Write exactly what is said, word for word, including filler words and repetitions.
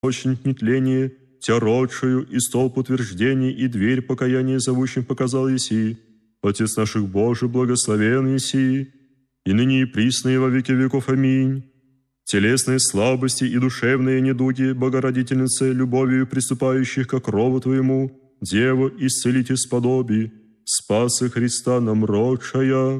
источник нетления, Тя родшую и столб утверждений, и дверь покаяния зовущим показал еси. Отец наших Божий, благословен еси, и ныне и присно и во веки веков. Аминь. Телесные слабости и душевные недуги, Богородительнице, любовью приступающих ко крову Твоему, Дева, исцелите сподоби, спасы Христа нам родшая.